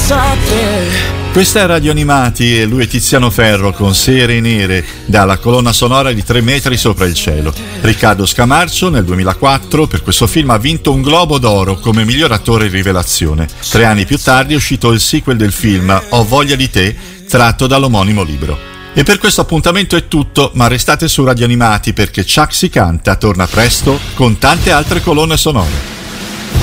te. Questa è Radio Animati e lui è Tiziano Ferro con Sere Nere, dalla colonna sonora di 3 metri sopra il cielo. Riccardo Scamarcio nel 2004 per questo film ha vinto un Globo d'Oro come miglior attore rivelazione. 3 anni più tardi è uscito il sequel del film Ho voglia di te, tratto dall'omonimo libro. E per questo appuntamento è tutto, ma restate su Radio Animati perché Chuck si canta torna presto con tante altre colonne sonore.